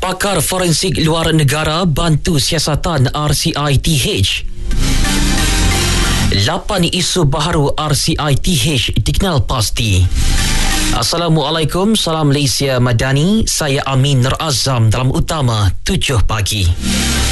Pakar forensik luar negara bantu siasatan RCITH. 8 isu baharu RCITH dikenal pasti. Assalamualaikum, salam Malaysia Madani. Saya Amin Nur Azam dalam Utama 7 pagi.